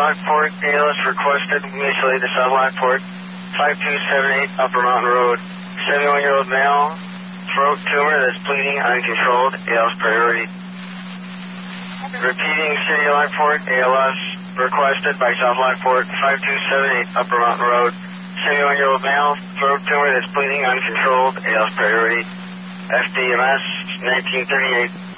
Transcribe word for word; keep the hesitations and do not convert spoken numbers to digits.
Lockport, A L S requested, initially to South Lockport, five two seven eight Upper Mountain Road. seventy-one-year-old male, throat tumor that's bleeding, uncontrolled, A L S priority. Repeating, City of Lockport, A L S requested by South Lockport, five two seven eight Upper Mountain Road. seventy-one-year-old male, throat tumor that's bleeding, uncontrolled, A L S priority. F D M S, nineteen thirty-eight.